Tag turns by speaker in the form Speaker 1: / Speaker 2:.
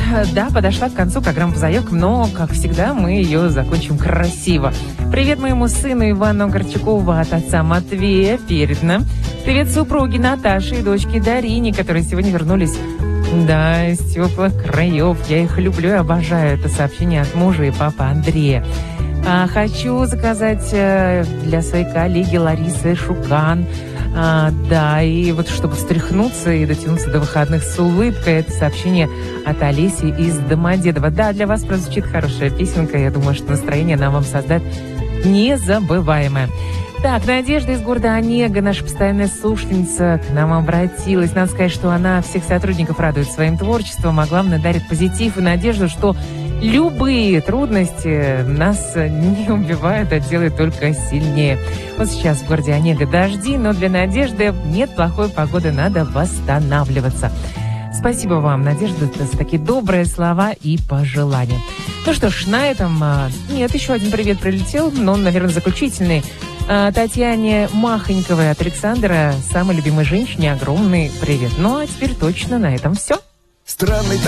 Speaker 1: Да, подошла к концу программа по заявкам, но, как всегда, мы ее закончим красиво. Привет моему сыну Ивану Горчакову от отца Матвея, передано. Привет супруге Наташе и дочке Дарине, которые сегодня вернулись, да, из теплых краев. Я их люблю и обожаю. Это сообщение от мужа и папы Андрея. Хочу заказать для своей коллеги Ларисы Шукан. Да, и вот чтобы встряхнуться и дотянуться до выходных с улыбкой, это сообщение от Олеси из Домодедово. Да, для вас прозвучит хорошая песенка. Я думаю, что настроение нам вам создать незабываемое. Так, Надежда из города Онега, наша постоянная слушательница, к нам обратилась. Надо сказать, что она всех сотрудников радует своим творчеством, а главное, дарит позитив и надежду, что любые трудности нас не убивают, а делают только сильнее. Вот сейчас в городе Онега дожди, но для Надежды нет плохой погоды, надо восстанавливаться. Спасибо вам, Надежда, за такие добрые слова и пожелания. Ну что ж, на этом... Нет, еще один привет прилетел, но он, наверное, заключительный. Татьяне Махоньковой от Александра, самой любимой женщине, огромный привет. Ну, а теперь точно на этом все.
Speaker 2: Странный